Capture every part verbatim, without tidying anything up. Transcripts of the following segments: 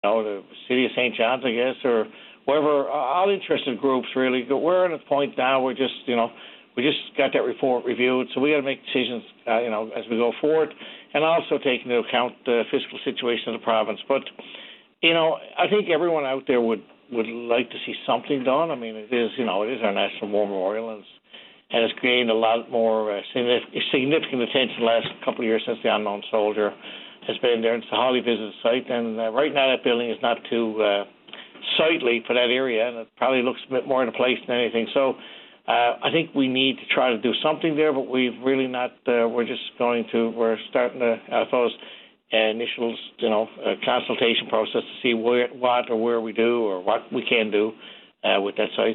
know, the City of Saint John's, I guess, or whoever, all interested groups really. We're at a point now where just, you know, we just got that report reviewed, so we got to make decisions, uh, you know, as we go forward, and also take into account the fiscal situation of the province. But, you know, I think everyone out there would, would like to see something done. I mean, it is, you know, it is our National War Memorial, and it's, and it's gained a lot more uh, significant attention the last couple of years since the Unknown Soldier has been there. It's a highly visited site, and uh, right now that building is not too uh, sightly for that area, and it probably looks a bit more in a place than anything. So uh, I think we need to try to do something there, but we've really not, uh, we're just going to, we're starting to, I suppose, uh, initial, you know, uh, consultation process to see where, what or where we do or what we can do uh, with that site.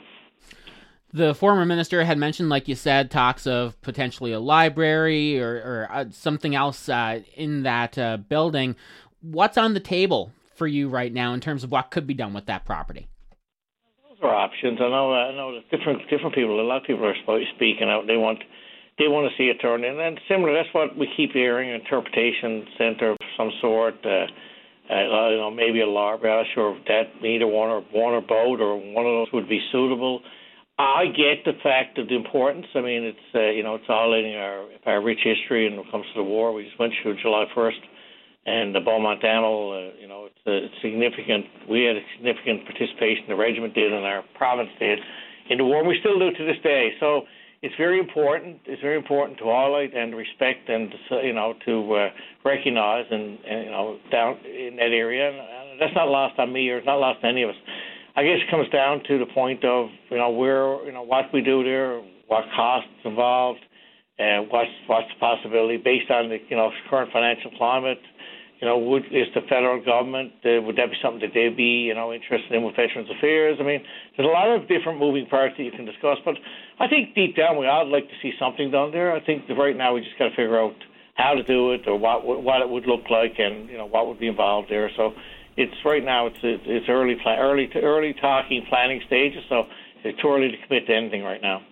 The former minister had mentioned, like you said, talks of potentially a library or, or uh, something else uh, in that uh, building. What's on the table for you right now in terms of what could be done with that property? Those are options. I know. I know that different different people. A lot of people are speaking out. They want they want to see it turned in, and similar. That's what we keep hearing: an interpretation center of some sort. Uh, uh, you know, maybe a library. I'm not sure if that either one or one or both or one of those would be suitable. I get the fact of the importance. I mean, it's uh, you know, it's highlighting our our rich history, and when it comes to the war, we just went through July first, and the Beaumont Amel. Uh, you know, it's, uh, it's significant. We had a significant participation. The regiment did, and our province did, in the war. And we still do to this day. So it's very important. It's very important to highlight and respect, and you know, to uh, recognise, and, and you know, down in that area. And that's not lost on me, or it's not lost on any of us. I guess it comes down to the point of, you know, where, you know, what we do there, what costs involved, and what's what's the possibility based on the, you know, current financial climate. You know, would is the federal government, uh, would that be something that they'd be, you know, interested in with Veterans Affairs? I mean, there's a lot of different moving parts that you can discuss, but I think deep down we all like to see something done there. I think that right now we just got to figure out how to do it, or what what it would look like, and, you know, what would be involved there. So it's right now it's it's early early to early talking planning stages, so it's too early to commit to anything right now.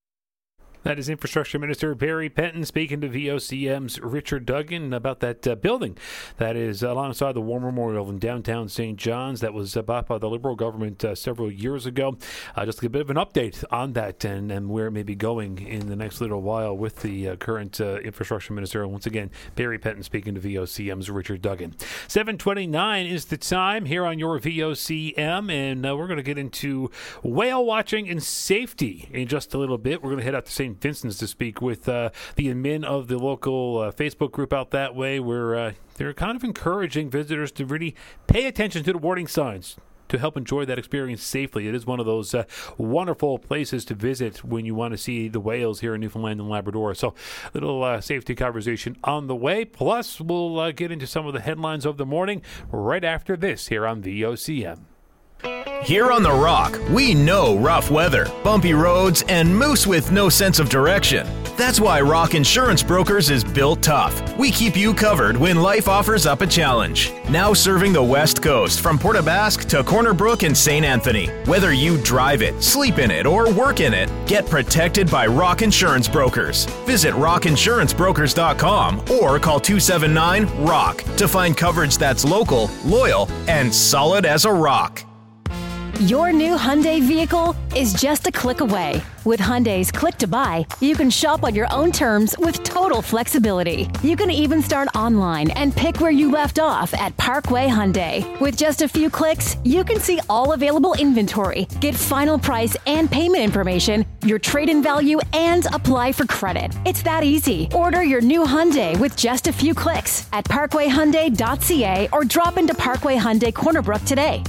That is Infrastructure Minister Barry Penton speaking to V O C M's Richard Duggan about that uh, building that is alongside the War Memorial in downtown Saint John's that was uh, bought by the Liberal government uh, several years ago. Uh, just a bit of an update on that and, and where it may be going in the next little while with the uh, current uh, Infrastructure Minister. Once again, Barry Penton speaking to V O C M's Richard Duggan. seven twenty-nine is the time here on your V O C M, and uh, we're going to get into whale watching and safety in just a little bit. We're going to head out to Saint Vincent's to speak with uh, the admin of the local uh, Facebook group out that way, where uh, they're kind of encouraging visitors to really pay attention to the warning signs to help enjoy that experience safely. It is one of those uh, wonderful places to visit when you want to see the whales here in Newfoundland and Labrador. So a little uh, safety conversation on the way. Plus, we'll uh, get into some of the headlines of the morning right after this here on V O C M. Here on The Rock, we know rough weather, bumpy roads, and moose with no sense of direction. That's why Rock Insurance Brokers is built tough. We keep you covered when life offers up a challenge. Now serving the West Coast from Port aux Basques to Corner Brook and Saint Anthony. Whether you drive it, sleep in it, or work in it, get protected by Rock Insurance Brokers. Visit rock insurance brokers dot com or call two seven nine R O C K to find coverage that's local, loyal, and solid as a rock. Your new Hyundai vehicle is just a click away. With Hyundai's Click to Buy, you can shop on your own terms with total flexibility. You can even start online and pick where you left off at Parkway Hyundai. With just a few clicks, you can see all available inventory, get final price and payment information, your trade-in value, and apply for credit. It's that easy. Order your new Hyundai with just a few clicks at parkway hyundai dot c a or drop into Parkway Hyundai Corner Brook today.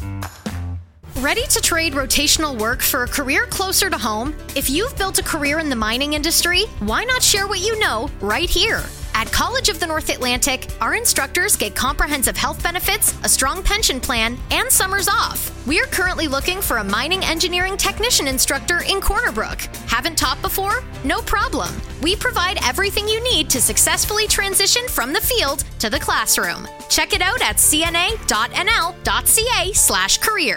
Ready to trade rotational work for a career closer to home? If you've built a career in the mining industry, why not share what you know right here? At College of the North Atlantic, our instructors get comprehensive health benefits, a strong pension plan, and summers off. We're currently looking for a mining engineering technician instructor in Corner Brook. Haven't taught before? No problem. We provide everything you need to successfully transition from the field to the classroom. Check it out at c n a dot n l dot c a slash careers.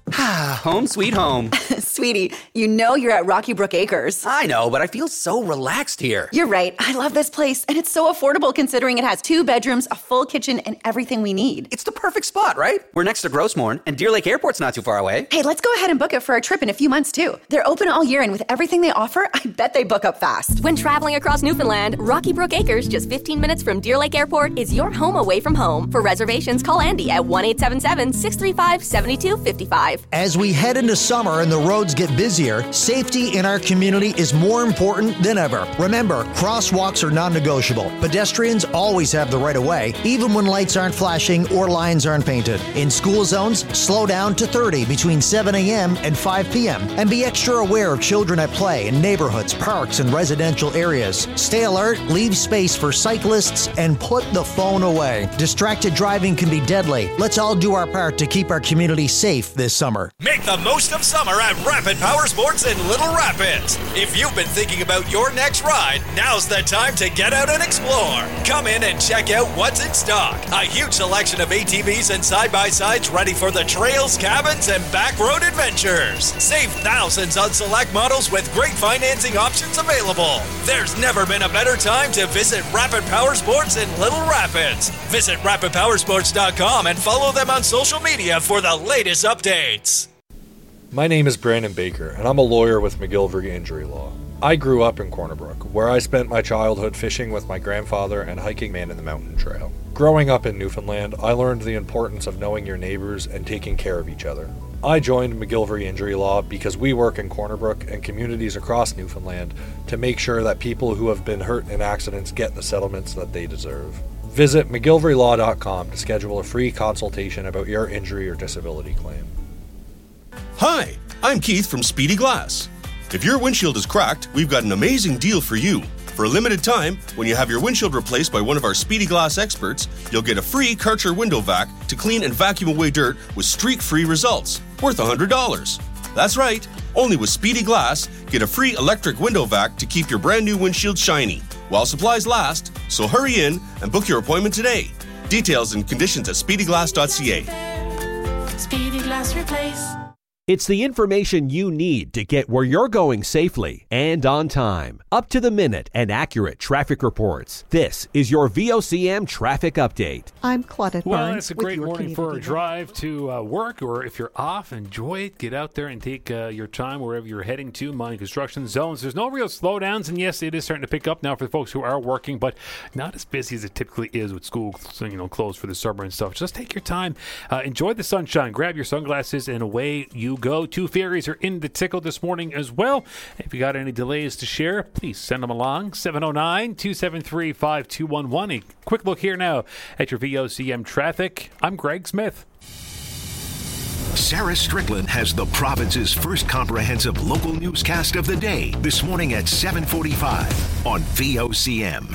Ah, home sweet home. Sweetie, you know you're at Rocky Brook Acres. I know, but I feel so relaxed here. You're right. I love this place, and it's so affordable considering it has two bedrooms, a full kitchen, and everything we need. It's the perfect spot, right? We're next to Grossmorn, and Deer Lake Airport's not too far away. Hey, let's go ahead and book it for a trip in a few months, too. They're open all year, and with everything they offer, I bet they book up fast. When traveling across Newfoundland, Rocky Brook Acres, just fifteen minutes from Deer Lake Airport, is your home away from home. For reservations, call Andy at one eight seven seven, six three five, seven two five five. As we head into summer and the roads get busier, safety in our community is more important than ever. Remember, crosswalks are non-negotiable. Pedestrians always have the right of way, even when lights aren't flashing or lines aren't painted. In school zones, slow down to thirty between seven a.m. and five p.m. and be extra aware of children at play in neighborhoods, parks, and residential areas. Stay alert, leave space for cyclists, and put the phone away. Distracted driving can be deadly. Let's all do our part to keep our community safe this summer. Make the most of summer at Rapid Power Sports in Little Rapids. If you've been thinking about your next ride, now's the time to get out and explore. Come in and check out what's in stock. A huge selection of A T Vs and side-by-sides ready for the trails, cabins, and back road adventures. Save thousands on select models with great financing options available. There's never been a better time to visit Rapid Power Sports in Little Rapids. Visit rapid power sports dot com and follow them on social media for the latest updates. My name is Brandon Baker, and I'm a lawyer with McGillivray Injury Law. I grew up in Corner Brook, where I spent my childhood fishing with my grandfather and hiking Man in the Mountain Trail. Growing up in Newfoundland, I learned the importance of knowing your neighbors and taking care of each other. I joined McGillivray Injury Law because we work in Corner Brook and communities across Newfoundland to make sure that people who have been hurt in accidents get the settlements that they deserve. Visit McGillivray Law dot com to schedule a free consultation about your injury or disability claim. Hi, I'm Keith from Speedy Glass. If your windshield is cracked, we've got an amazing deal for you. For a limited time, when you have your windshield replaced by one of our Speedy Glass experts, you'll get a free Karcher window vac to clean and vacuum away dirt with streak-free results, worth one hundred dollars. That's right, only with Speedy Glass, get a free electric window vac to keep your brand new windshield shiny, while supplies last, so hurry in and book your appointment today. Details and conditions at speedy glass dot c a. Speedy Glass Replace. It's the information you need to get where you're going safely and on time. Up to the minute and accurate traffic reports. This is your V O C M Traffic Update. I'm Claudette Well, Barnes. it's a great morning for a drive to uh, work, or if you're off, enjoy it. Get out there and take uh, your time wherever you're heading to. Mind construction zones. There's no real slowdowns, and yes, it is starting to pick up now for the folks who are working, but not as busy as it typically is with school, you know, closed for the summer and stuff. Just take your time. Uh, enjoy the sunshine. Grab your sunglasses, and away you go. Two ferries are in the tickle this morning as well. If you got any delays to share, please send them along. seven oh nine, two seven three, five two one one. A quick look here now at your V O C M traffic. I'm Greg Smith. Sarah Strickland has the province's first comprehensive local newscast of the day this morning at seven forty-five on V O C M.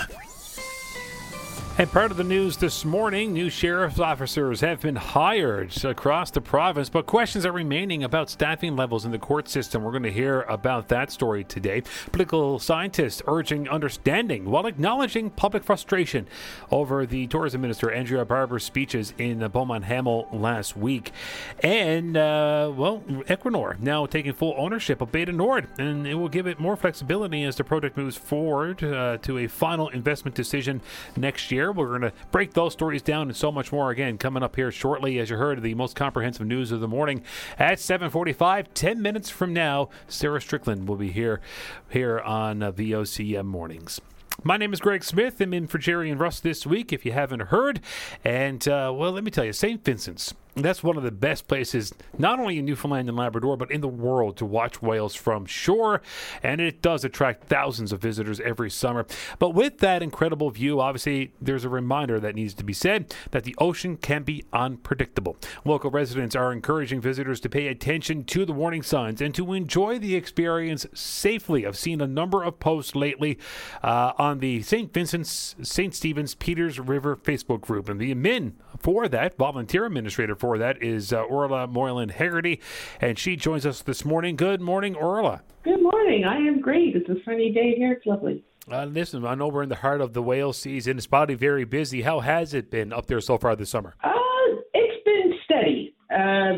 And part of the news this morning, new sheriff's officers have been hired across the province, but questions are remaining about staffing levels in the court system. We're going to hear about that story today. Political scientists urging understanding while acknowledging public frustration over the tourism minister, Andrea Barber's speeches in Beaumont Hamel last week. And, uh, well, Equinor now taking full ownership of Beta Nord, and it will give it more flexibility as the project moves forward uh, to a final investment decision next year. We're going to break those stories down and so much more again coming up here shortly. As you heard, the most comprehensive news of the morning at seven forty-five. Ten minutes from now, Sarah Strickland will be here here on uh, V O C M Mornings. My name is Greg Smith. I'm in for Jerry and Russ this week, if you haven't heard. And, uh, well, let me tell you, Saint Vincent's, that's one of the best places, not only in Newfoundland and Labrador, but in the world to watch whales from shore. And it does attract thousands of visitors every summer. But with that incredible view, obviously, there's a reminder that needs to be said that the ocean can be unpredictable. Local residents are encouraging visitors to pay attention to the warning signs and to enjoy the experience safely. I've seen a number of posts lately uh, on the Saint Vincent's, Saint Stephen's, Peters River Facebook group. And the admin for that, volunteer administrator for that, is uh, Orla Moylan Hegarty, and she joins us this morning. Good morning, Orla. Good morning. I am great. It's a sunny day here. It's lovely. Uh, listen, I know we're in the heart of the whale season. It's probably very busy. How has it been up there so far this summer? Uh, it's been steady. Uh, the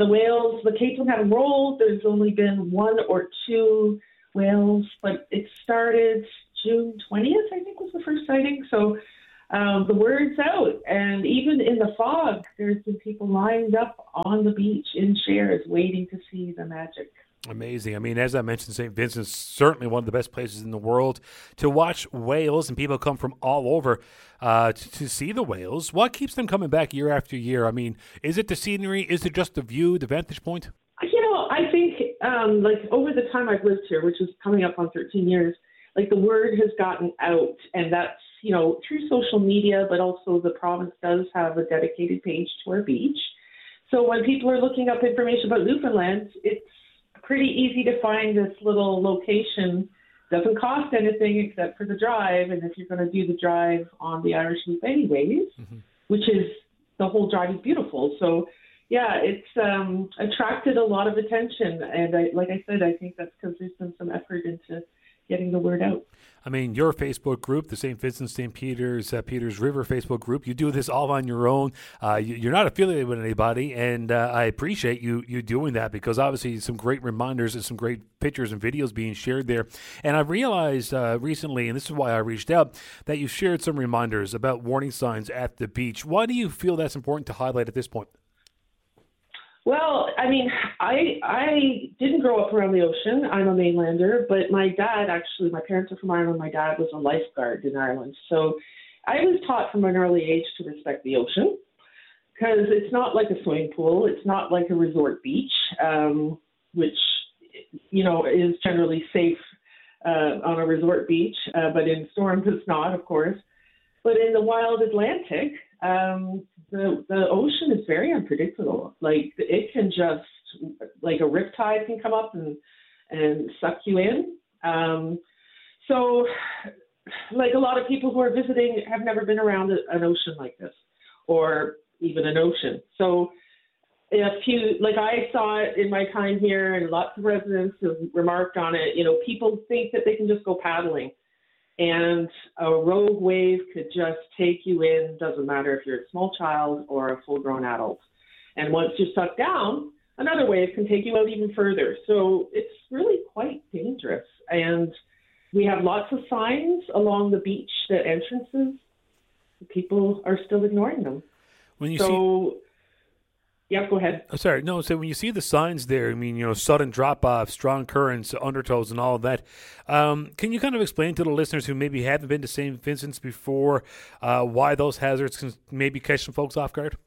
the whales, the Capes haven't rolled. There's only been one or two whales, but it started June twentieth, I think was the first sighting. So um, the word's out. And even in the fog, there's been people lined up on the beach in chairs waiting to see the magic. Amazing. I mean, as I mentioned, Saint Vincent's certainly one of the best places in the world to watch whales, and people come from all over uh, to, to see the whales. What keeps them coming back year after year? I mean, is it the scenery? Is it just the view, the vantage point? You know, I think, um, like, over the time I've lived here, which is coming up on thirteen years, like, the word has gotten out, and that's, you know, through social media, but also the province does have a dedicated page to our beach. So when people are looking up information about Newfoundland, it's pretty easy to find this little location. Doesn't cost anything except for the drive, and if you're going to do the drive on the Irish Loop anyways, mm-hmm. which is, the whole drive is beautiful. So, yeah, it's um, attracted a lot of attention, and I, like I said, I think that's because there's been some effort into getting the word out. I mean, your Facebook group, the Saint Vincent Saint Peter's uh, Peters River Facebook group, you do this all on your own. Uh, you, you're not affiliated with anybody, and uh, I appreciate you you doing that, because obviously some great reminders and some great pictures and videos being shared there. And I realized uh, recently, and this is why I reached out, that you shared some reminders about warning signs at the beach. Why do you feel that's important to highlight at this point? Well, I mean, I I didn't grow up around the ocean. I'm a mainlander, but my dad, actually, my parents are from Ireland. My dad was a lifeguard in Ireland. So I was taught from an early age to respect the ocean, because it's not like a swimming pool. It's not like a resort beach, um, which, you know, is generally safe uh, on a resort beach, uh, but in storms it's not, of course. But in the wild Atlantic, um, the the ocean is very unpredictable. Like, it can just, like a riptide can come up and and suck you in. Um, so, like, a lot of people who are visiting have never been around an ocean like this, or even an ocean. So, if you, like I saw it in my time here, and lots of residents have remarked on it, you know, people think that they can just go paddling, and a rogue wave could just take you in. Doesn't matter if you're a small child or a full-grown adult. And once you're sucked down, another wave can take you out even further. So it's really quite dangerous. And we have lots of signs along the beach, the entrances. People are still ignoring them. When you so, see... Yeah, go ahead. Oh, sorry. No, so when you see the signs there, I mean, you know, sudden drop-off, strong currents, undertows, and all of that, um, can you kind of explain to the listeners who maybe haven't been to Saint Vincent's before uh, why those hazards can maybe catch some folks off guard?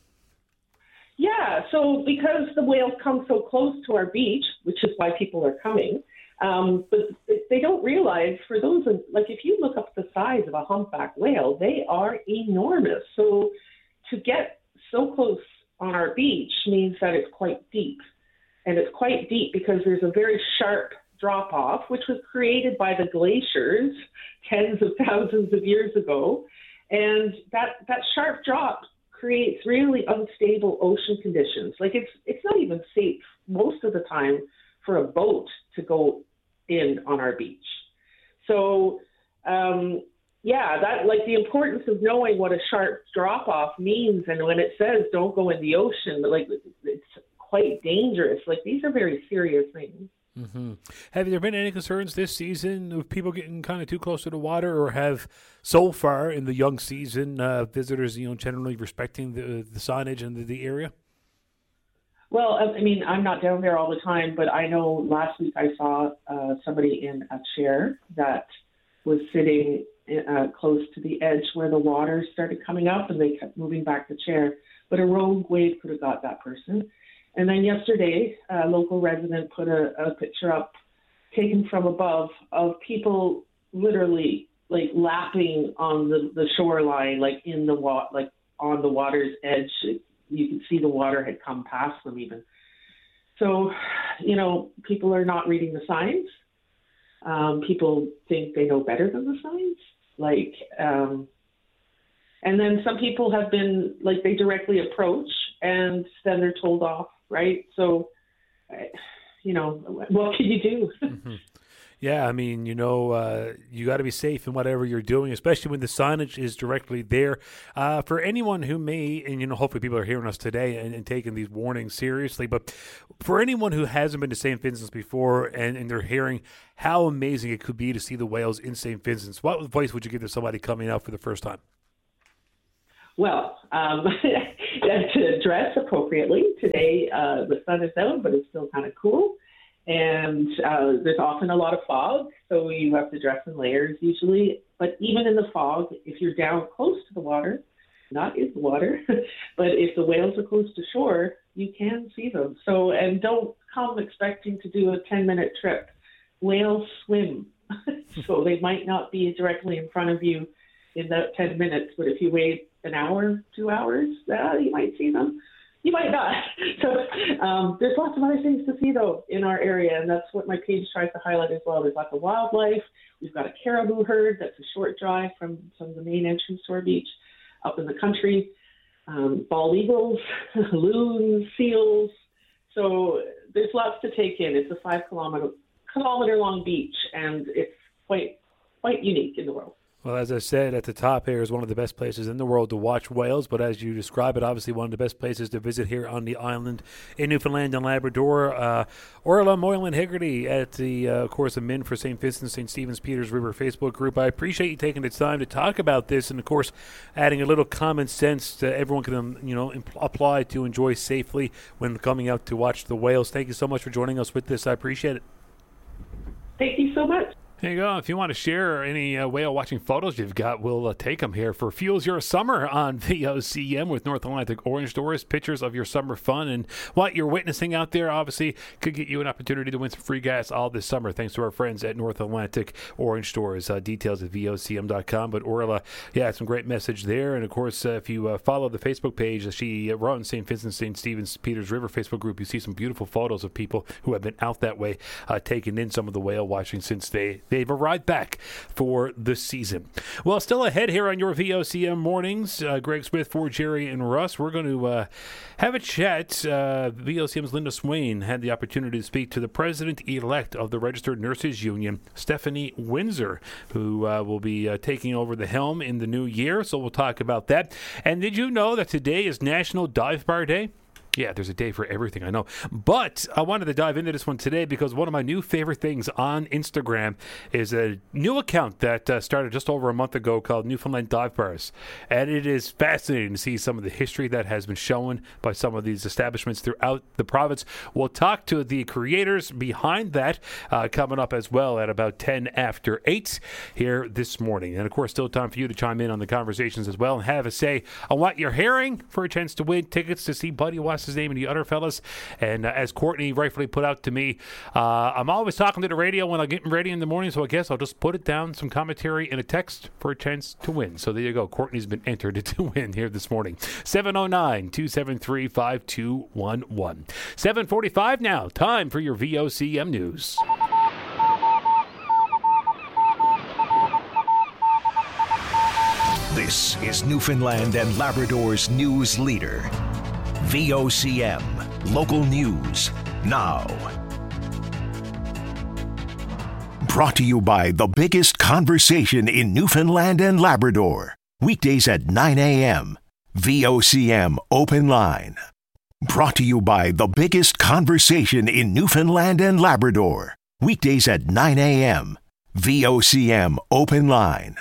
Yeah, so because the whales come so close to our beach, which is why people are coming, um, but they don't realize, for those, like, if you look up the size of a humpback whale, they are enormous. So to get so close on our beach means that it's quite deep. And it's quite deep because there's a very sharp drop-off, which was created by the glaciers tens of thousands of years ago. And that, that sharp drop creates really unstable ocean conditions. Like, it's it's not even safe most of the time for a boat to go in on our beach. So, um, yeah, that, like, the importance of knowing what a sharp drop-off means, and when it says don't go in the ocean, like, it's quite dangerous. Like, these are very serious things. Mm-hmm. Have there been any concerns this season of people getting kind of too close to the water, or have so far in the young season uh, visitors, you know, generally respecting the the signage and the, the area? Well, I mean, I'm not down there all the time, but I know last week I saw uh, somebody in a chair that was sitting uh, close to the edge where the water started coming up, and they kept moving back the chair. But a rogue wave could have got that person. And then yesterday, a local resident put a, a picture up taken from above of people literally, like, lapping on the, the shoreline, like in the wa- like on the water's edge. You could see the water had come past them even. So, you know, people are not reading the signs. Um, people think they know better than the signs. Like, um, and then some people have been, like, they directly approach and then they're told off, right? So, you know, what can you do? Mm-hmm. Yeah, I mean, you know, uh, you got to be safe in whatever you're doing, especially when the signage is directly there. Uh, for anyone who may, and, you know, hopefully people are hearing us today and, and taking these warnings seriously, but for anyone who hasn't been to Saint Vincent's before and, and they're hearing how amazing it could be to see the whales in Saint Vincent's, what advice would you give to somebody coming out for the first time? Well, um, to dress appropriately. Today, uh, the sun is out, but it's still kind of cool. And uh, there's often a lot of fog, so you have to dress in layers usually. But even in the fog, if you're down close to the water, not in the water, but if the whales are close to shore, you can see them. So, and don't come expecting to do a ten-minute trip. Whales swim, so they might not be directly in front of you in that ten minutes, but if you wait an hour, two hours, uh, you might see them. You might not. So um, there's lots of other things to see, though, in our area, and that's what my page tries to highlight as well. There's lots of wildlife. We've got a caribou herd that's a short drive from, from the main entrance to our beach up in the country. Um, bald eagles, loons, seals. So there's lots to take in. It's a five kilometer kilometer long beach, and it's quite quite unique in the world. Well, as I said at the top here, is one of the best places in the world to watch whales, but as you describe it, obviously one of the best places to visit here on the island in Newfoundland and Labrador. Uh, Orla Moylan Hegarty at the, uh, of course, the Min for Saint Vincent, Saint Stephen's, Peters River Facebook group. I appreciate you taking the time to talk about this and, of course, adding a little common sense that everyone can, um, you know, impl- apply to enjoy safely when coming out to watch the whales. Thank you so much for joining us with this. I appreciate it. Thank you so much. There you go. If you want to share any uh, whale watching photos you've got, we'll uh, take them here for Fuels Your Summer on V O C M with North Atlantic Orange Stores. Pictures of your summer fun and what you're witnessing out there, obviously, could get you an opportunity to win some free gas all this summer, thanks to our friends at North Atlantic Orange Stores. Uh, details at V O C M dot com. But Orla, yeah, some great message there. And, of course, uh, if you uh, follow the Facebook page, uh, she uh, runs Saint Vincent, Saint Stephen's, Peters River Facebook group, you see some beautiful photos of people who have been out that way, uh, taking in some of the whale watching since they, they've arrived back for the season. Well, still ahead here on your V O C M mornings. Uh, Greg Smith for Jerry and Russ. We're going to uh, have a chat. Uh, V O C M's Linda Swain had the opportunity to speak to the president-elect of the Registered Nurses Union, Stephanie Windsor, who uh, will be uh, taking over the helm in the new year. So we'll talk about that. And did you know that today is National Dive Bar Day? Yeah, there's a day for everything, I know. But I wanted to dive into this one today because one of my new favorite things on Instagram is a new account that uh, started just over a month ago called Newfoundland Dive Bars. And it is fascinating to see some of the history that has been shown by some of these establishments throughout the province. We'll talk to the creators behind that uh, coming up as well at about ten after eight here this morning. And, of course, still time for you to chime in on the conversations as well and have a say on what you're hearing for a chance to win tickets to see Buddy Watts' name and the other fellas. And uh, as Courtney rightfully put out to me, uh, I'm always talking to the radio when I'm getting ready in the morning, so I guess I'll just put it down, some commentary in a text for a chance to win. So there you go. Courtney's been entered to win here this morning. seven oh nine, two seven three, five two one one. seven forty-five now. Time for your V O C M News. This is Newfoundland and Labrador's news leader. V O C M, local news, now. Brought to you by the biggest conversation in Newfoundland and Labrador. Weekdays at nine a.m. V O C M Open Line. Brought to you by the biggest conversation in Newfoundland and Labrador. Weekdays at nine a.m. V O C M Open Line.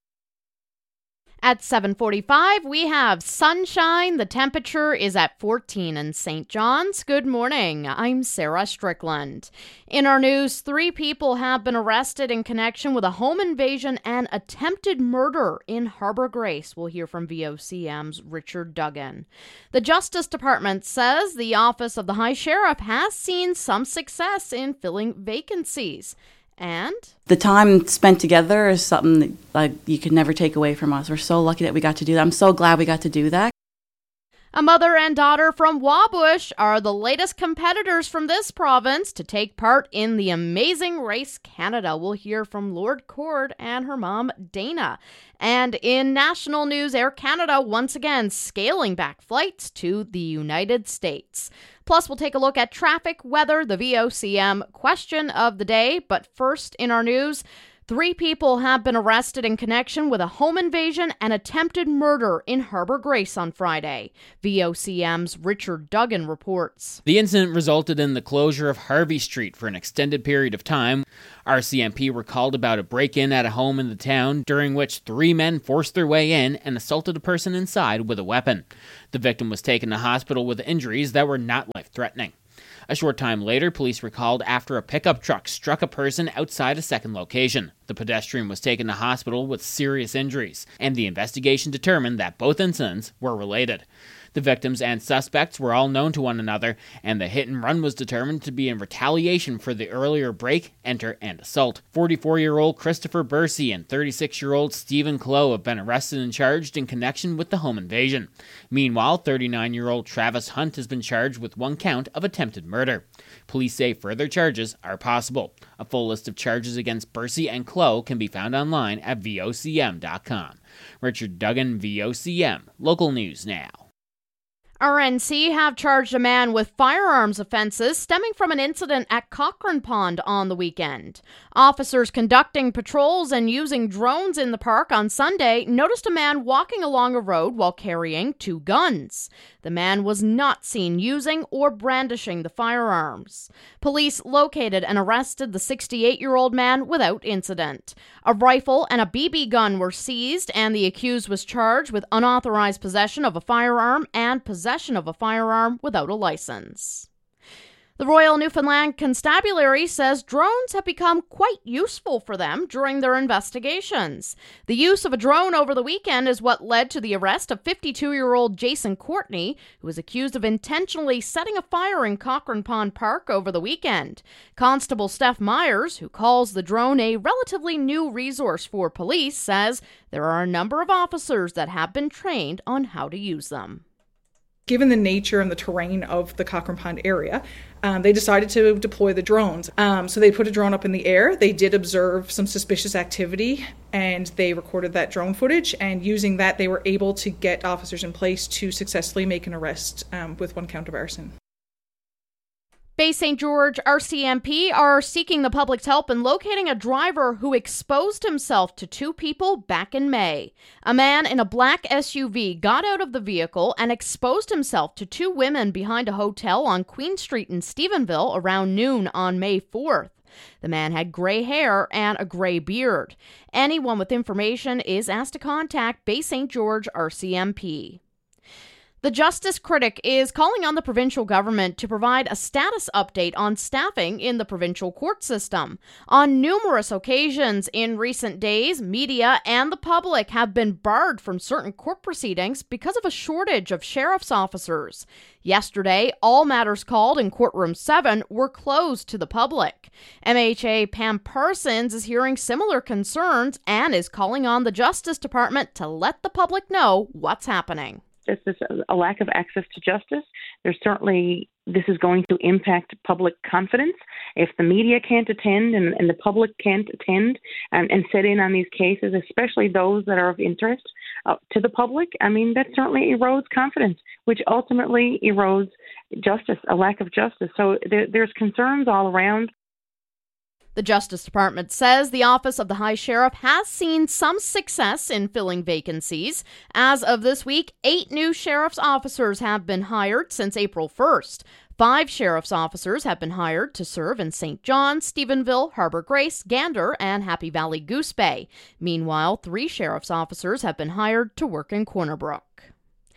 At seven forty-five, we have sunshine. The temperature is at fourteen in Saint John's. Good morning. I'm Sarah Strickland. In our news, three people have been arrested in connection with a home invasion and attempted murder in Harbour Grace. We'll hear from V O C M's Richard Duggan. The Justice Department says the Office of the High Sheriff has seen some success in filling vacancies. And the time spent together is something that like you could never take away from us. We're so lucky that we got to do that. I'm so glad we got to do that. A mother and daughter from Wabush are the latest competitors from this province to take part in the Amazing Race Canada. We'll hear from Lord Cord and her mom, Dana. And in national news, Air Canada once again scaling back flights to the United States. Plus, we'll take a look at traffic, weather, the V O C M question of the day. But first in our news, three people have been arrested in connection with a home invasion and attempted murder in Harbour Grace on Friday. V O C M's Richard Duggan reports. The incident resulted in the closure of Harvey Street for an extended period of time. R C M P were called about a break-in at a home in the town, during which three men forced their way in and assaulted a person inside with a weapon. The victim was taken to hospital with injuries that were not life-threatening. A short time later, police were called after a pickup truck struck a person outside a second location. The pedestrian was taken to hospital with serious injuries, and the investigation determined that both incidents were related. The victims and suspects were all known to one another, and the hit and run was determined to be in retaliation for the earlier break, enter, and assault. forty-four-year-old Christopher Bursey and thirty-six-year-old Stephen Clow have been arrested and charged in connection with the home invasion. Meanwhile, thirty-nine-year-old Travis Hunt has been charged with one count of attempted murder. Police say further charges are possible. A full list of charges against Bursey and Clow can be found online at V O C M dot com. Richard Duggan, V O C M. Local News Now. R N C have charged a man with firearms offenses stemming from an incident at Cochrane Pond on the weekend. Officers conducting patrols and using drones in the park on Sunday noticed a man walking along a road while carrying two guns. The man was not seen using or brandishing the firearms. Police located and arrested the sixty-eight-year-old man without incident. A rifle and a B B gun were seized, and the accused was charged with unauthorized possession of a firearm and possession of a firearm without a license. The Royal Newfoundland Constabulary says drones have become quite useful for them during their investigations. The use of a drone over the weekend is what led to the arrest of fifty-two-year-old Jason Courtney, who was accused of intentionally setting a fire in Cochrane Pond Park over the weekend. Constable Steph Myers, who calls the drone a relatively new resource for police, says there are a number of officers that have been trained on how to use them. Given the nature and the terrain of the Cochrane Pond area, um, they decided to deploy the drones. Um, so they put a drone up in the air. They did observe some suspicious activity, and they recorded that drone footage. And using that, they were able to get officers in place to successfully make an arrest um, with one count of arson. Bay Saint George R C M P are seeking the public's help in locating a driver who exposed himself to two people back in May. A man in a black S U V got out of the vehicle and exposed himself to two women behind a hotel on Queen Street in Stephenville around noon on May fourth. The man had gray hair and a gray beard. Anyone with information is asked to contact Bay Saint George R C M P. The Justice Critic is calling on the provincial government to provide a status update on staffing in the provincial court system. On numerous occasions in recent days, media and the public have been barred from certain court proceedings because of a shortage of sheriff's officers. Yesterday, all matters called in Courtroom seven were closed to the public. M H A Pam Parsons is hearing similar concerns and is calling on the Justice Department to let the public know what's happening. This is a lack of access to justice. There's certainly, this is going to impact public confidence. If the media can't attend and, and the public can't attend and, and sit in on these cases, especially those that are of interest uh, to the public, I mean, that certainly erodes confidence, which ultimately erodes justice, a lack of justice. So there, there's concerns all around. The Justice Department says the Office of the High Sheriff has seen some success in filling vacancies. As of this week, eight new sheriff's officers have been hired since April first. Five sheriff's officers have been hired to serve in Saint John, Stephenville, Harbour Grace, Gander, and Happy Valley Goose Bay. Meanwhile, three sheriff's officers have been hired to work in Corner Brook.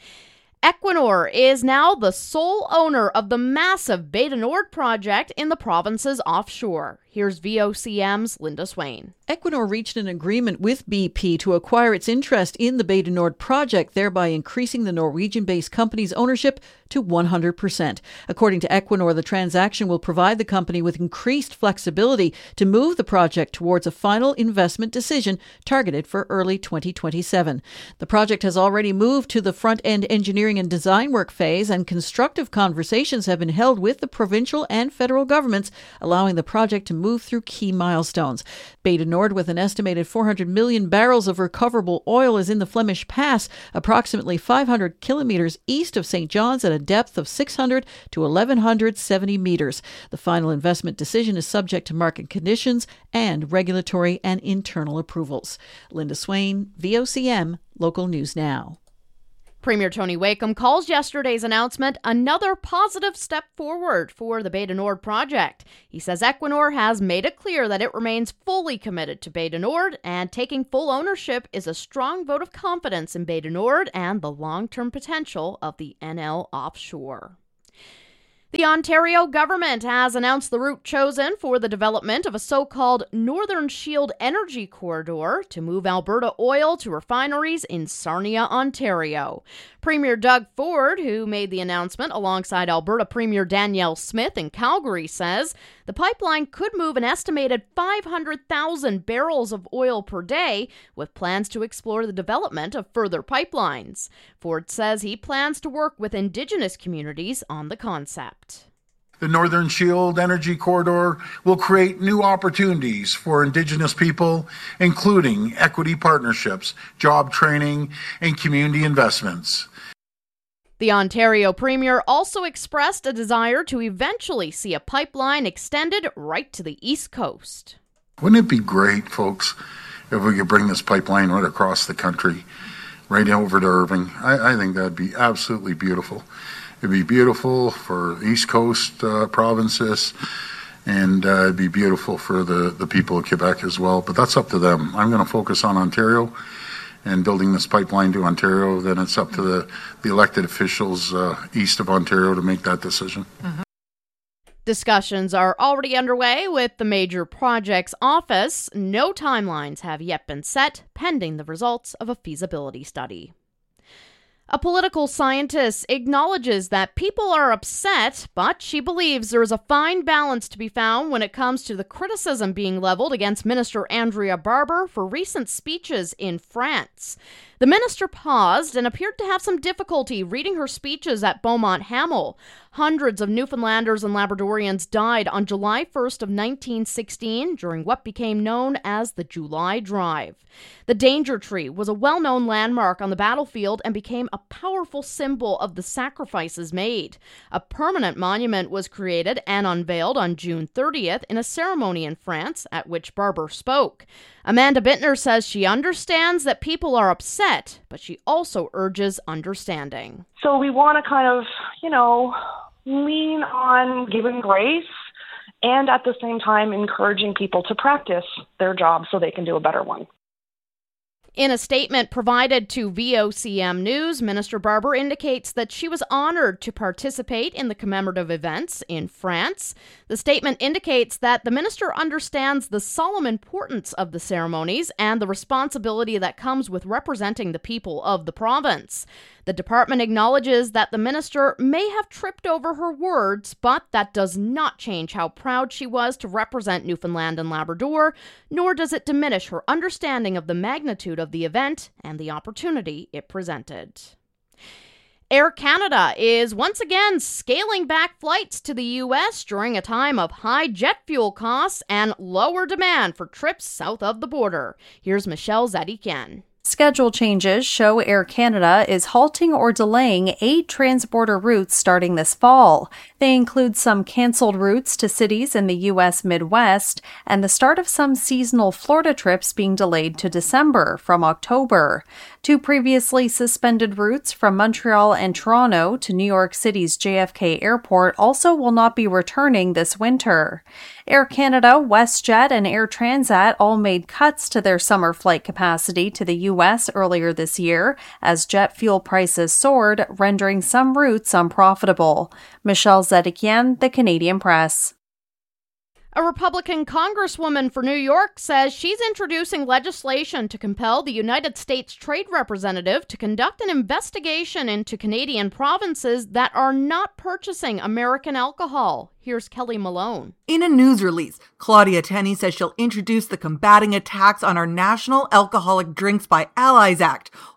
Equinor is now the sole owner of the massive Bay du Nord project in the province's offshore. Here's V O C M's Linda Swain. Equinor reached an agreement with B P to acquire its interest in the Bay du Nord project, thereby increasing the Norwegian-based company's ownership to one hundred percent. According to Equinor, the transaction will provide the company with increased flexibility to move the project towards a final investment decision targeted for early twenty twenty-seven. The project has already moved to the front-end engineering engineering and design work phase, and constructive conversations have been held with the provincial and federal governments, allowing the project to move through key milestones. Bay du Nord, with an estimated four hundred million barrels of recoverable oil, is in the Flemish Pass, approximately five hundred kilometers east of Saint John's at a depth of six hundred to eleven seventy meters. The final investment decision is subject to market conditions and regulatory and internal approvals. Linda Swain, V O C M, Local News Now. Premier Tony Wakeham calls yesterday's announcement another positive step forward for the Bay du Nord project. He says Equinor has made it clear that it remains fully committed to Bay du Nord, and taking full ownership is a strong vote of confidence in Bay du Nord and the long-term potential of the N L offshore. The Ontario government has announced the route chosen for the development of a so-called Northern Shield Energy Corridor to move Alberta oil to refineries in Sarnia, Ontario. Premier Doug Ford, who made the announcement alongside Alberta Premier Danielle Smith in Calgary, says the pipeline could move an estimated five hundred thousand barrels of oil per day, with plans to explore the development of further pipelines. Ford says he plans to work with Indigenous communities on the concept. The Northern Shield Energy Corridor will create new opportunities for Indigenous people, including equity partnerships, job training, and community investments. The Ontario Premier also expressed a desire to eventually see a pipeline extended right to the East Coast. Wouldn't it be great, folks, if we could bring this pipeline right across the country, right over to Irving? I, I think that'd be absolutely beautiful. It'd be beautiful for East Coast uh, provinces, and uh, it'd be beautiful for the, the people of Quebec as well. But that's up to them. I'm going to focus on Ontario and building this pipeline to Ontario. Then it's up to the, the elected officials uh, east of Ontario to make that decision. Mm-hmm. Discussions are already underway with the Major Projects Office. No timelines have yet been set, pending the results of a feasibility study. A political scientist acknowledges that people are upset, but she believes there is a fine balance to be found when it comes to the criticism being leveled against Minister Andrea Barber for recent speeches in France. The minister paused and appeared to have some difficulty reading her speeches at Beaumont Hamel. Hundreds of Newfoundlanders and Labradorians died on July first of nineteen sixteen during what became known as the July Drive. The Danger Tree was a well-known landmark on the battlefield and became a powerful symbol of the sacrifices made. A permanent monument was created and unveiled on June thirtieth in a ceremony in France at which Barber spoke. Amanda Bittner says she understands that people are upset, but she also urges understanding. So we want to kind of, you know, lean on giving grace and at the same time encouraging people to practice their job so they can do a better one. In a statement provided to V O C M News, Minister Barber indicates that she was honored to participate in the commemorative events in France. The statement indicates that the minister understands the solemn importance of the ceremonies and the responsibility that comes with representing the people of the province. The department acknowledges that the minister may have tripped over her words, but that does not change how proud she was to represent Newfoundland and Labrador, nor does it diminish her understanding of the magnitude of the event and the opportunity it presented. Air Canada is once again scaling back flights to the U S during a time of high jet fuel costs and lower demand for trips south of the border. Here's Michelle Zadikian. Schedule changes show Air Canada is halting or delaying eight transborder routes starting this fall. They include some canceled routes to cities in the U S Midwest and the start of some seasonal Florida trips being delayed to December from October. Two previously suspended routes from Montreal and Toronto to New York City's J F K Airport also will not be returning this winter. Air Canada, WestJet, and Air Transat all made cuts to their summer flight capacity to the U S earlier this year as jet fuel prices soared, rendering some routes unprofitable. Michelle Zedikian, The Canadian Press. A Republican congresswoman for New York says she's introducing legislation to compel the United States Trade Representative to conduct an investigation into Canadian provinces that are not purchasing American alcohol. Here's Kelly Malone. In a news release, Claudia Tenney says she'll introduce the Combating Attacks on Our National Alcoholic Drinks by Allies Act,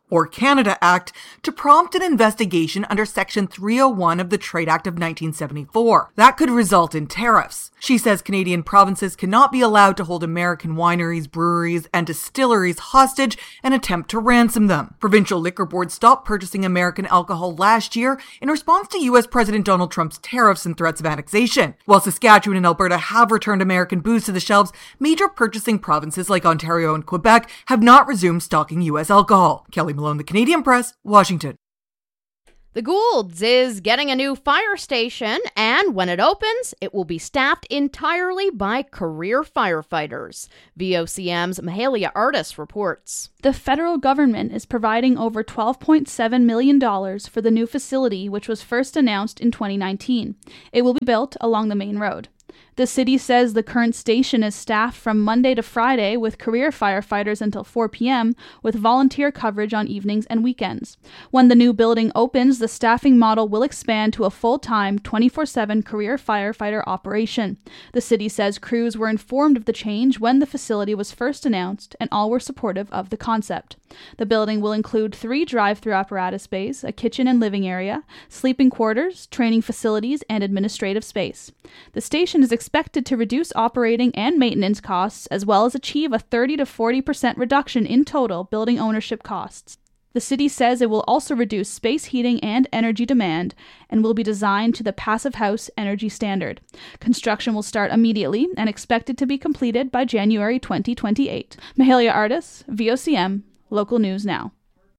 or Canada Act, to prompt an investigation under Section three oh one of the Trade Act of nineteen seventy-four. That could result in tariffs. She says Canadian provinces cannot be allowed to hold American wineries, breweries, and distilleries hostage and attempt to ransom them. Provincial liquor boards stopped purchasing American alcohol last year in response to U S President Donald Trump's tariffs and threats of annexation. While Saskatchewan and Alberta have returned American booze to the shelves, major purchasing provinces like Ontario and Quebec have not resumed stocking U S alcohol. Kelly Malone, The Canadian Press, Washington. The Goulds is getting a new fire station, and when it opens, it will be staffed entirely by career firefighters. V O C M's Mahalia Artis reports. The federal government is providing over twelve point seven million dollars for the new facility, which was first announced in twenty nineteen. It will be built along the main road. The city says the current station is staffed from Monday to Friday with career firefighters until four p.m. with volunteer coverage on evenings and weekends. When the new building opens, the staffing model will expand to a full-time twenty-four seven career firefighter operation. The city says crews were informed of the change when the facility was first announced, and all were supportive of the concept. The building will include three drive-through apparatus bays, a kitchen and living area, sleeping quarters, training facilities, and administrative space. The station is expected to reduce operating and maintenance costs, as well as achieve a thirty to forty percent reduction in total building ownership costs. The city says it will also reduce space heating and energy demand and will be designed to the Passive House Energy Standard. Construction will start immediately and expected to be completed by January twenty twenty-eight. Mahalia Artis, V O C M, Local News Now.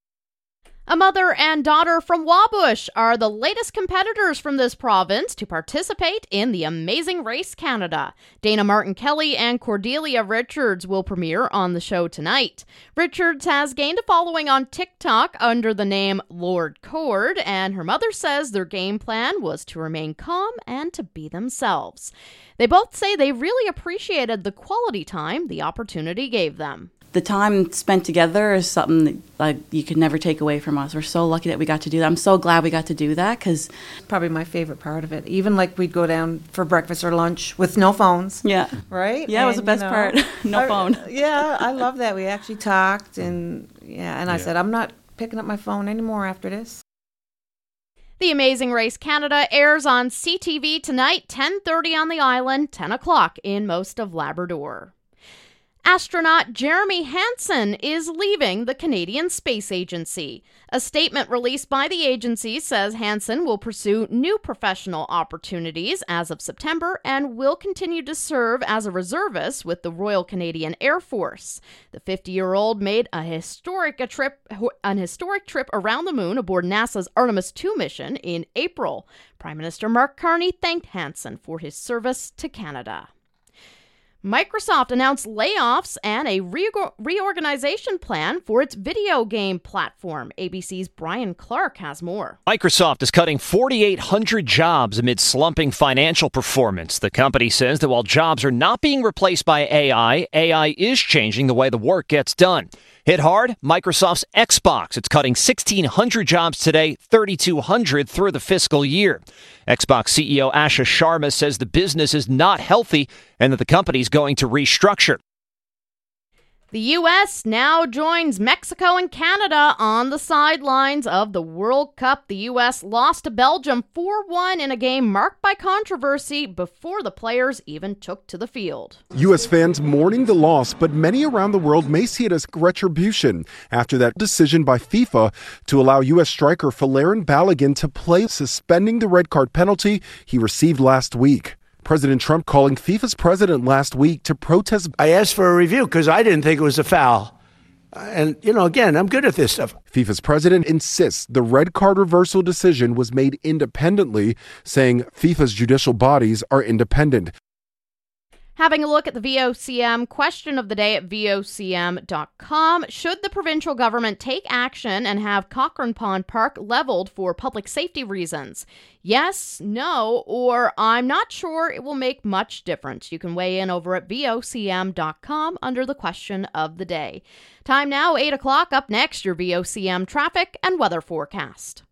A mother and daughter from Wabush are the latest competitors from this province to participate in the Amazing Race Canada. Dana Martin-Kelly and Cordelia Richards will premiere on the show tonight. Richards has gained a following on TikTok under the name Lord Cord, and her mother says their game plan was to remain calm and to be themselves. They both say they really appreciated the quality time the opportunity gave them. The time spent together is something that like, you could never take away from us. We're so lucky that we got to do that. I'm so glad we got to do that because probably my favorite part of it. Even like we'd go down for breakfast or lunch with no phones. Yeah. Right? Yeah, and, it was the best you know, part. No I, phone. Yeah, I love that. We actually talked and yeah, and I yeah. said, I'm not picking up my phone anymore after this. The Amazing Race Canada airs on C T V tonight, ten thirty on the island, ten o'clock in most of Labrador. Astronaut Jeremy Hansen is leaving the Canadian Space Agency. A statement released by the agency says Hansen will pursue new professional opportunities as of September and will continue to serve as a reservist with the Royal Canadian Air Force. The fifty-year-old made a historic a trip, an historic trip around the moon aboard NASA's Artemis two mission in April. Prime Minister Mark Carney thanked Hansen for his service to Canada. Microsoft announced layoffs and a re- reorganization plan for its video game platform. A B C's Brian Clark has more. Microsoft is cutting forty-eight hundred jobs amid slumping financial performance. The company says that while jobs are not being replaced by A I, A I is changing the way the work gets done. Hit hard, Microsoft's Xbox. It's cutting sixteen hundred jobs today, thirty-two hundred through the fiscal year. Xbox C E O Asha Sharma says the business is not healthy and that the company's going to restructure. The U S now joins Mexico and Canada on the sidelines of the World Cup. The U S lost to Belgium four one in a game marked by controversy before the players even took to the field. U S fans mourning the loss, but many around the world may see it as retribution after that decision by FIFA to allow U S striker Folarin Balogun to play, suspending the red card penalty he received last week. President Trump calling FIFA's president last week to protest. I asked for a review because I didn't think it was a foul. And, you know, again, I'm good at this stuff. FIFA's president insists the red card reversal decision was made independently, saying FIFA's judicial bodies are independent. Having a look at the V O C M question of the day at V O C M dot com. Should the provincial government take action and have Cochrane Pond Park leveled for public safety reasons? Yes, no, or I'm not sure it will make much difference. You can weigh in over at V O C M dot com under the question of the day. Time now, eight o'clock. Up next, your V O C M traffic and weather forecast.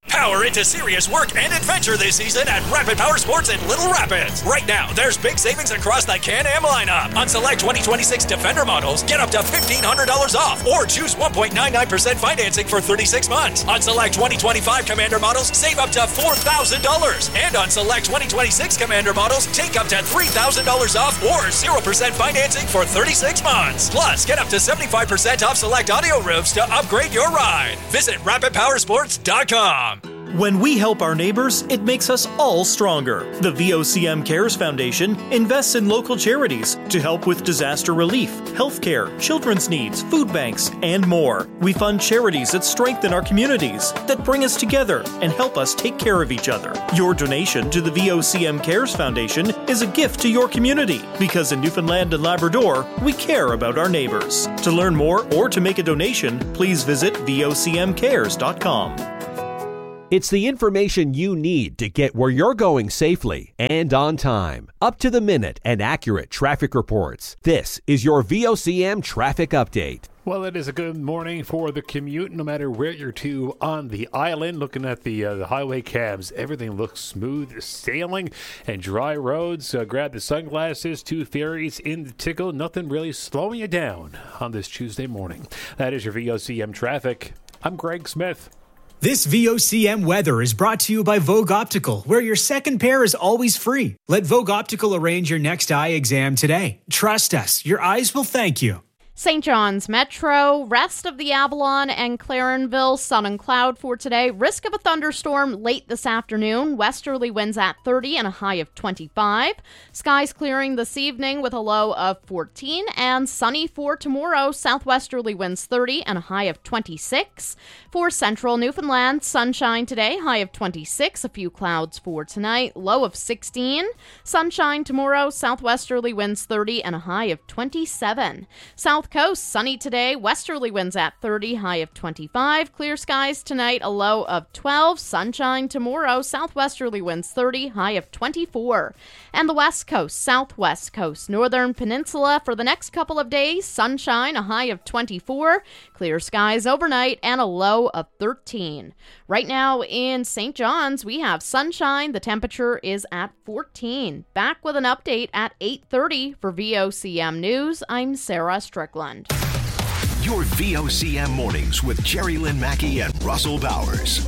Power into serious work and adventure this season at Rapid Power Sports in Little Rapids. Right now, there's big savings across the Can-Am lineup. On select twenty twenty-six Defender models, get up to fifteen hundred dollars off or choose one point nine nine percent financing for thirty-six months. On select twenty twenty-five Commander models, save up to four thousand dollars. And on select twenty twenty-six Commander models, take up to three thousand dollars off or zero percent financing for thirty-six months. Plus, get up to seventy-five percent off select audio roofs to upgrade your ride. Visit rapid power sports dot com. When we help our neighbors, it makes us all stronger. The V O C M Cares Foundation invests in local charities to help with disaster relief, healthcare, children's needs, food banks, and more. We fund charities that strengthen our communities, that bring us together and help us take care of each other. Your donation to the V O C M Cares Foundation is a gift to your community, because in Newfoundland and Labrador, we care about our neighbors. To learn more or to make a donation, please visit V O C M cares dot com. It's the information you need to get where you're going safely and on time. Up to the minute and accurate traffic reports. This is your V O C M Traffic Update. Well, it is a good morning for the commute, no matter where you're to on the island. Looking at the uh, the highway cabs, everything looks smooth sailing and dry roads. Uh, grab the sunglasses, two ferries in the tickle. Nothing really slowing you down on this Tuesday morning. That is your V O C M Traffic. I'm Greg Smith. This V O C M weather is brought to you by Vogue Optical, where your second pair is always free. Let Vogue Optical arrange your next eye exam today. Trust us, your eyes will thank you. Saint John's Metro, rest of the Avalon and Clarenville, sun and cloud for today. Risk of a thunderstorm late this afternoon. Westerly winds at thirty and a high of twenty-five. Skies clearing this evening with a low of fourteen. And sunny for tomorrow. Southwesterly winds thirty and a high of twenty-six. For central Newfoundland, sunshine today, high of twenty-six. A few clouds for tonight, low of sixteen. Sunshine tomorrow. Southwesterly winds thirty and a high of twenty-seven. South Coast, sunny today, westerly winds at thirty, high of twenty-five. Clear skies tonight, a low of twelve. Sunshine tomorrow, southwesterly winds thirty, high of twenty-four. And the West Coast, Southwest Coast, Northern Peninsula for the next couple of days, sunshine, a high of twenty-four. Clear skies overnight and a low of thirteen. Right now in Saint John's, we have sunshine. The temperature is at fourteen. Back with an update at eight thirty for V O C M News. I'm Sarah Strickland. Your V O C M mornings with Jerry Lynn Mackey and Russell Bowers.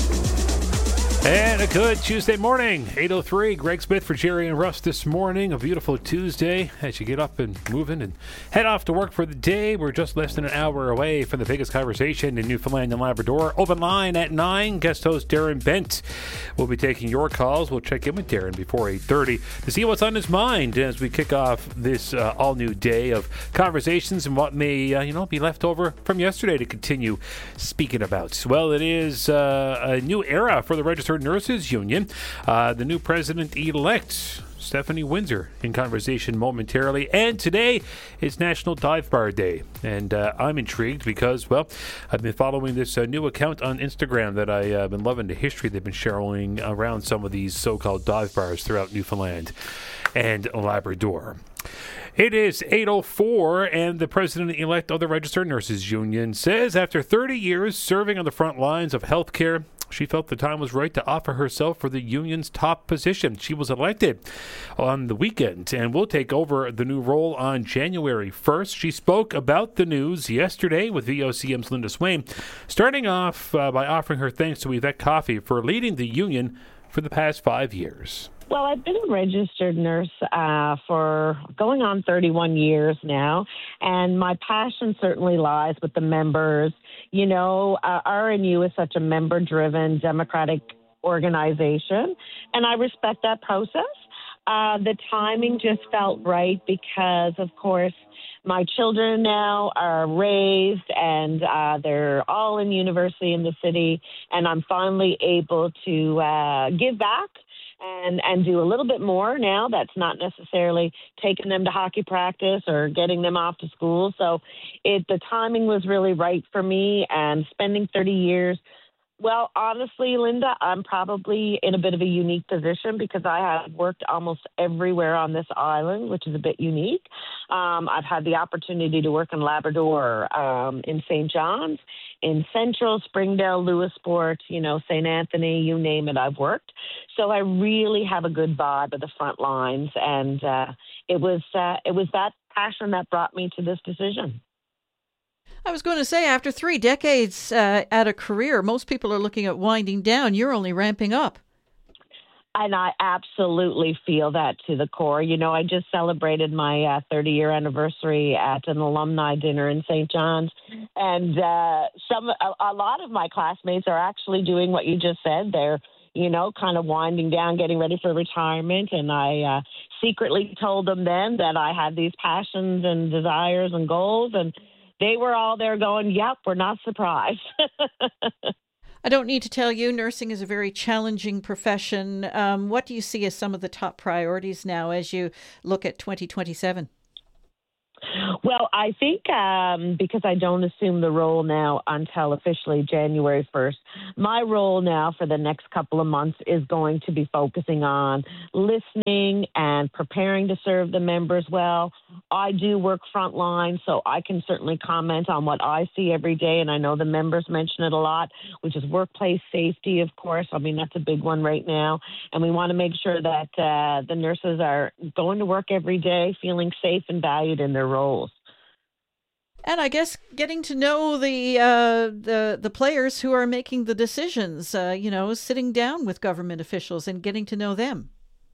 And a good Tuesday morning, eight oh three. Greg Smith for Jerry and Russ this morning. A beautiful Tuesday as you get up and moving and head off to work for the day. We're just less than an hour away from the biggest conversation in Newfoundland and Labrador. Open line at nine. Guest host Darren Bent will be taking your calls. We'll check in with Darren before eight thirty to see what's on his mind as we kick off this uh, all-new day of conversations and what may uh, you know be left over from yesterday to continue speaking about. Well, it is uh, a new era for the Registered Nurses Union. Uh, the new president-elect, Stephanie Windsor, in conversation momentarily. And today is National Dive Bar Day. And uh, I'm intrigued because, well, I've been following this uh, new account on Instagram that I've uh, been loving the history they've been sharing around some of these so-called dive bars throughout Newfoundland and Labrador. It is eight oh four, and the president-elect of the Registered Nurses Union says after thirty years serving on the front lines of healthcare, she felt the time was right to offer herself for the union's top position. She was elected on the weekend and will take over the new role on January first. She spoke about the news yesterday with V O C M's Linda Swain, starting off uh, by offering her thanks to Yvette Coffey for leading the union for the past five years. Well, I've been a registered nurse uh, for going on thirty-one years now, and my passion certainly lies with the members. You know, uh, R N U is such a member-driven, democratic organization, and I respect that process. Uh, the timing just felt right because, of course, my children now are raised and uh, they're all in university in the city, and I'm finally able to uh, give back and and do a little bit more now. That's not necessarily taking them to hockey practice or getting them off to school. So it the timing was really right for me, and spending thirty years Well, honestly, Linda, I'm probably in a bit of a unique position because I have worked almost everywhere on this island, which is a bit unique. Um, I've had the opportunity to work in Labrador, um, in Saint John's, in Central, Springdale, Lewisport, you know, Saint Anthony, you name it, I've worked. So I really have a good vibe of the front lines, and uh, it was uh, it was that passion that brought me to this decision. I was going to say, after three decades uh, at a career, most people are looking at winding down. You're only ramping up. And I absolutely feel that to the core. You know, I just celebrated my uh, thirty-year anniversary at an alumni dinner in Saint John's. And uh, some a, a lot of my classmates are actually doing what you just said. They're, you know, kind of winding down, getting ready for retirement. And I uh, secretly told them then that I had these passions and desires and goals. And they were all there going, yep, we're not surprised. I don't need to tell you, nursing is a very challenging profession. Um, what do you see as some of the top priorities now as you look at twenty twenty-seven? Well, I think um, because I don't assume the role now until officially January first, my role now for the next couple of months is going to be focusing on listening and preparing to serve the members well. I do work frontline, so I can certainly comment on what I see every day, and I know the members mention it a lot, which is workplace safety, of course. I mean, that's a big one right now, and we want to make sure that uh, the nurses are going to work every day feeling safe and valued in their roles. And I guess getting to know the uh, the the players who are making the decisions, uh, you know, sitting down with government officials and getting to know them.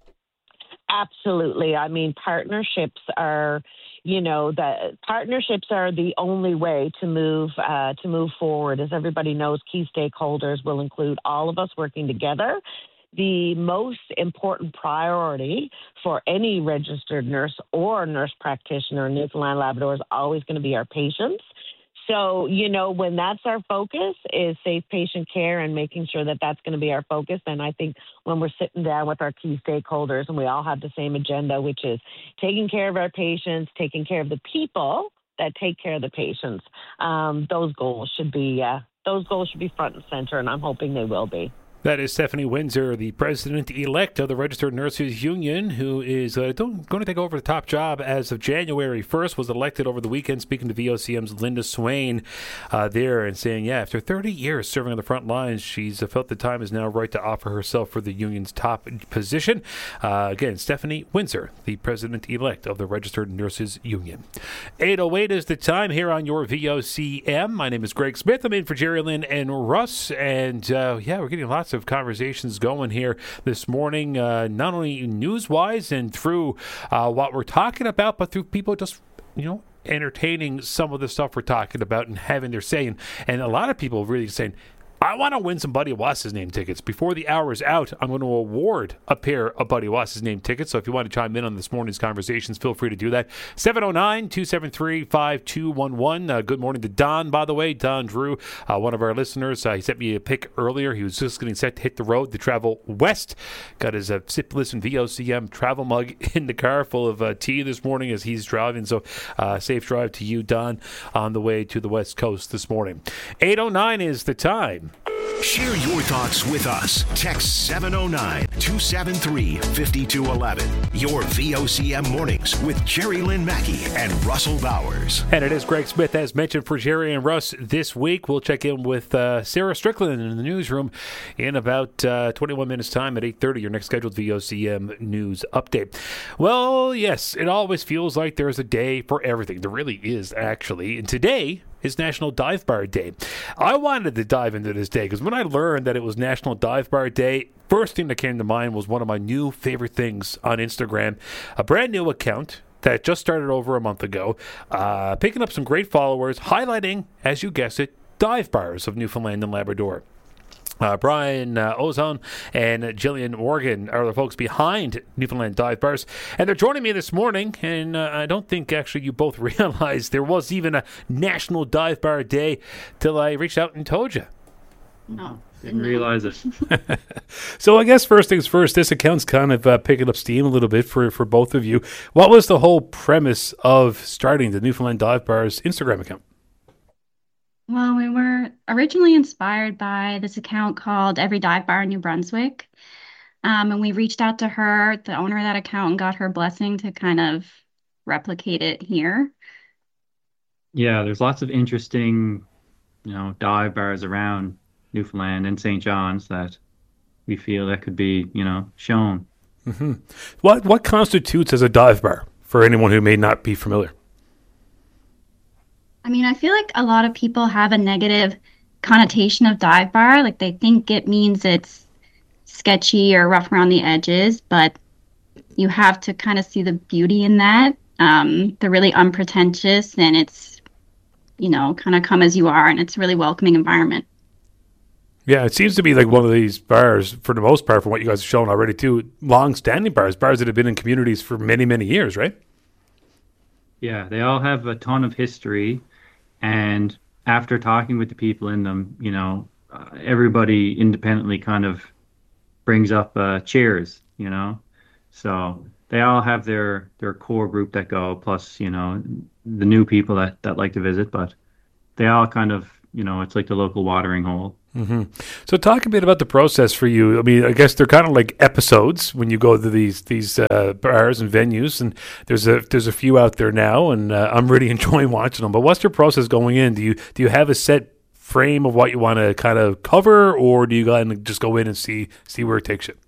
Absolutely. I mean, partnerships are, you know, the partnerships are the only way to move uh, to move forward. As everybody knows, key stakeholders will include all of us working together. The most important priority for any registered nurse or nurse practitioner in Newfoundland and Labrador is always going to be our patients. So, you know, when that's our focus is safe patient care and making sure that that's going to be our focus. And I think when we're sitting down with our key stakeholders and we all have the same agenda, which is taking care of our patients, taking care of the people that take care of the patients, um, those goals should be uh, those goals should be front and center, and I'm hoping they will be. That is Stephanie Windsor, the president-elect of the Registered Nurses Union, who is uh, going to take over the top job as of January first, was elected over the weekend, speaking to V O C M's Linda Swain uh, there and saying, yeah, after thirty years serving on the front lines, she's uh, felt the time is now right to offer herself for the union's top position. Uh, again, Stephanie Windsor, the president-elect of the Registered Nurses Union. eight oh eight is the time here on your V O C M. My name is Greg Smith. I'm in for Jerry Lynn and Russ, and uh, yeah, we're getting lots of conversations going here this morning, uh, not only news-wise and through uh, what we're talking about, but through people just, you know, entertaining some of the stuff we're talking about and having their say. And, and a lot of people really saying, I want to win some Buddy Wass's name tickets. Before the hour is out, I'm going to award a pair of Buddy Wass's name tickets. So if you want to chime in on this morning's conversations, feel free to do that. seven oh nine, two seven three, five two one one. Uh, good morning to Don, by the way. Don Drew, uh, one of our listeners. Uh, he sent me a pic earlier. He was just getting set to hit the road to travel west. Got his uh, Sip Listen V O C M travel mug in the car full of uh, tea this morning as he's driving. So uh, safe drive to you, Don, on the way to the west coast this morning. eight oh nine is the time. Share your thoughts with us. Text seven oh nine, two seven three, five two one one. Your V O C M mornings with Jerry Lynn Mackey and Russell Bowers. And it is Greg Smith, as mentioned, for Jerry and Russ this week. We'll check in with uh, Sarah Strickland in the newsroom in about uh, twenty-one minutes' time at eight thirty, your next scheduled V O C M news update. Well, yes, it always feels like there's a day for everything. There really is, actually. And today is National Dive Bar Day. I wanted to dive into this day because when I learned that it was National Dive Bar Day, first thing that came to mind was one of my new favorite things on Instagram, a brand new account that just started over a month ago, uh, picking up some great followers, highlighting, as you guessed it, dive bars of Newfoundland and Labrador. Uh, Brian uh, Ozone and Jillian Morgan are the folks behind Newfoundland Dive Bars. And they're joining me this morning, and uh, I don't think actually you both realized there was even a National Dive Bar Day till I reached out and told you. No. Didn't realize it. So I guess first things first, this account's kind of uh, picking up steam a little bit for, for both of you. What was the whole premise of starting the Newfoundland Dive Bars Instagram account? Well, we were originally inspired by this account called Every Dive Bar in New Brunswick. Um, and we reached out to her, the owner of that account, and got her blessing to kind of replicate it here. Yeah, there's lots of interesting, you know, dive bars around Newfoundland and Saint John's that we feel that could be, you know, shown. Mm-hmm. What what constitutes as a dive bar for anyone who may not be familiar? I mean, I feel like a lot of people have a negative connotation of dive bar. Like they think it means it's sketchy or rough around the edges, but you have to kind of see the beauty in that. Um, they're really unpretentious, and it's, you know, kind of come as you are, and it's a really welcoming environment. Yeah, it seems to be like one of these bars, for the most part, from what you guys have shown already, too, long-standing bars, bars that have been in communities for many, many years, right? Yeah, they all have a ton of history, and after talking with the people in them, you know, uh, everybody independently kind of brings up uh, cheers, you know, so they all have their their core group that go, plus, you know, the new people that that like to visit, but they all kind of, you know, it's like the local watering hole. Mm-hmm. So talk a bit about the process for you. I mean, I guess they're kind of like episodes when you go to these these uh, bars and venues, and there's a there's a few out there now, and uh, I'm really enjoying watching them. But what's your process going in? Do you do you have a set frame of what you want to kind of cover, or do you kind of just go in and see see where it takes you?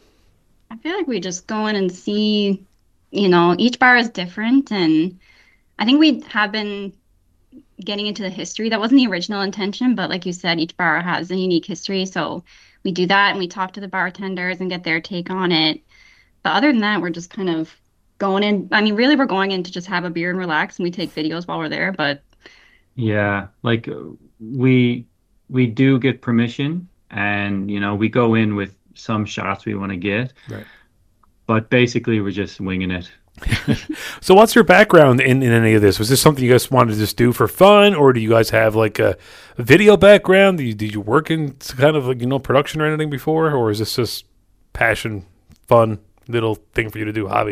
I feel like we just go in and see, you know, each bar is different, and I think we have been getting into the history. That wasn't the original intention, but like you said, each bar has a unique history. So we do that, and we talk to the bartenders and get their take on it. But other than that, we're just kind of going in. I mean, really, we're going in to just have a beer and relax, and we take videos while we're there. But Yeah, like uh, we we do get permission, and you know, we go in with some shots we want to get. Right. But basically, we're just winging it. So what's your background in, in any of this? Was this something you guys wanted to just do for fun, or do you guys have like a, a video background? Did you, did you work in kind of like, you know, production or anything before, or is this just passion, fun, little thing for you to do, hobby?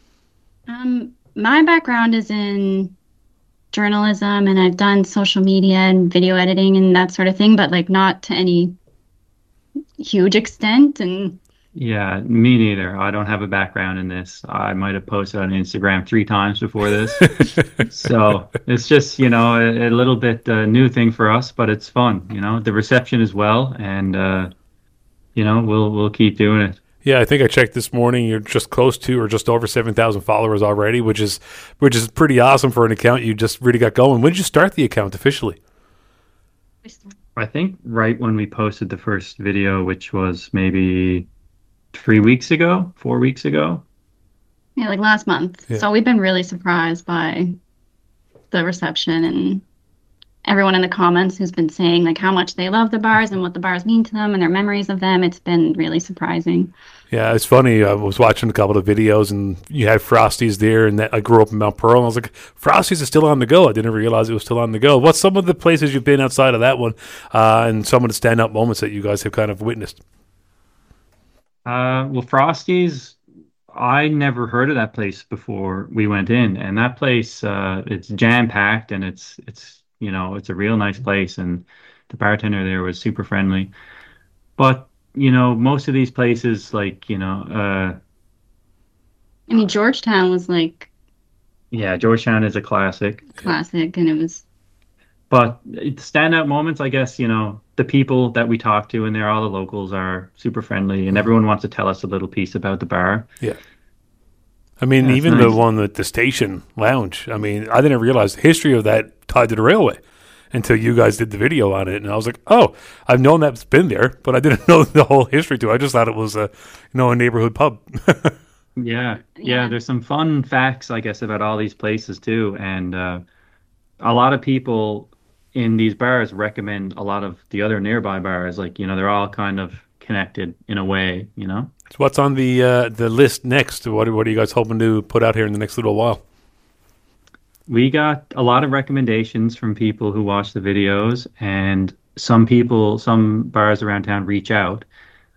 um, my background is in journalism, and I've done social media and video editing and that sort of thing, but like not to any huge extent. And Yeah, me neither. I don't have a background in this. I might have posted on Instagram three times before this. So it's just, you know, a, a little bit uh, new thing for us, but it's fun, you know, the reception as well. And, uh, you know, we'll we'll keep doing it. Yeah, I think I checked this morning. You're just close to or just over seven thousand followers already, which is which is pretty awesome for an account you just really got going. When did you start the account officially? I think right when we posted the first video, which was maybe three weeks ago, four weeks ago. yeah, like last month. Yeah. So we've been really surprised by the reception and everyone in the comments who's been saying like how much they love the bars and what the bars mean to them and their memories of them. It's been really surprising. Yeah, it's funny. I was watching a couple of videos, and you had Frosties there, and that, I grew up in Mount Pearl, and I was like, Frosties is still on the go. I didn't realize it was still on the go. What's some of the places you've been outside of that one, uh, and some of the standout moments that you guys have kind of witnessed? Uh, well, Frosty's, I never heard of that place before we went in, and that place, uh, it's jam packed, and it's it's you know it's a real nice place, and the bartender there was super friendly. But you know, most of these places, like you know, uh, I mean, Georgetown was like yeah, Georgetown is a classic. classic, and it was But the standout moments, I guess, you know, the people that we talk to in there, all the locals are super friendly, and everyone wants to tell us a little piece about the bar. Yeah. I mean, That's even nice. the one at the station lounge. I mean, I didn't realize the history of that tied to the railway until you guys did the video on it, and I was like, "Oh, I've known that's been there, but I didn't know the whole history to it. I just thought it was a, you know, a neighborhood pub." Yeah, yeah, there's some fun facts, I guess, about all these places too, and uh, a lot of people in these bars recommend a lot of the other nearby bars. Like, you know, they're all kind of connected in a way, you know. So what's on the uh, the list next? What what are you guys hoping to put out here in the next little while? We got a lot of recommendations from people who watch the videos, and some people, some bars around town reach out.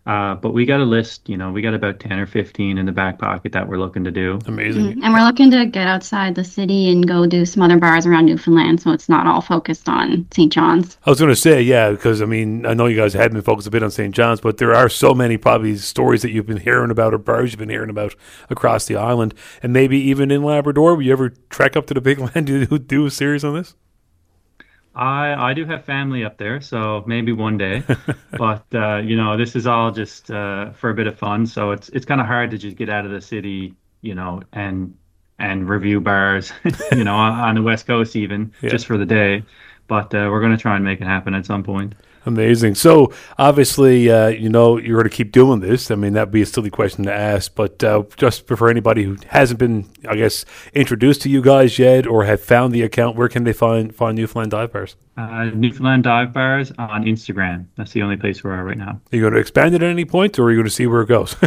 Uh, but we got a list, you know, we got about ten or fifteen in the back pocket that we're looking to do. Amazing. And we're looking to get outside the city and go do some other bars around Newfoundland, so it's not all focused on Saint John's. I was going to say, yeah, because, I mean, I know you guys had been focused a bit on Saint John's, but there are so many probably stories that you've been hearing about or bars you've been hearing about across the island, and maybe even in Labrador. Will you ever trek up to the Big Land to do a series on this? I I do have family up there, so maybe one day. But uh, you know, this is all just uh, for a bit of fun. So it's it's kind of hard to just get out of the city, you know, and and review bars, you know, on, on the West Coast even Yeah. just for the day. But uh, we're going to try and make it happen at some point. Amazing. So obviously, uh, you know, you're going to keep doing this. I mean, that'd be a silly question to ask, but uh, just for anybody who hasn't been, I guess, introduced to you guys yet or have found the account, where can they find find Newfoundland Dive Bars? Uh, Newfoundland Dive Bars on Instagram. That's the only place we are right now. Are you going to expand it at any point, or are you going to see where it goes?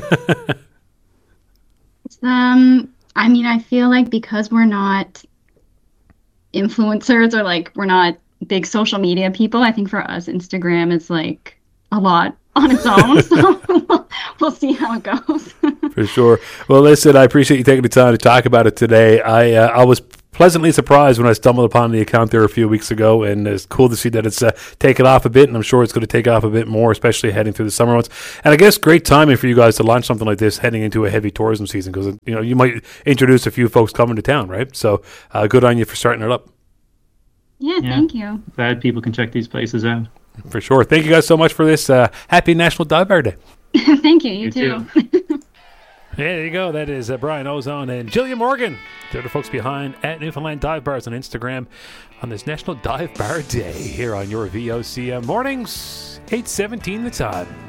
Um, I mean, I feel like because we're not influencers or like we're not big social media people, I think for us, Instagram is like a lot on its own. So we'll see how it goes. For sure. Well, listen, I appreciate you taking the time to talk about it today. I uh, I was pleasantly surprised when I stumbled upon the account there a few weeks ago, and it's cool to see that it's uh, taken off a bit, and I'm sure it's going to take off a bit more, especially heading through the summer months. And I guess great timing for you guys to launch something like this heading into a heavy tourism season, because you know you might introduce a few folks coming to town, right? So uh, good on you for starting it up. Yeah, Yeah. thank you. Glad people can check these places out. For sure. Thank you guys so much for this. Uh, happy National Dive Bar Day. Thank you. You, You too. There you go. That is uh, Brian Ozone and Jillian Morgan. They're the folks behind at Newfoundland Dive Bars on Instagram on this National Dive Bar Day here on your V O C M mornings. eight seventeen the time.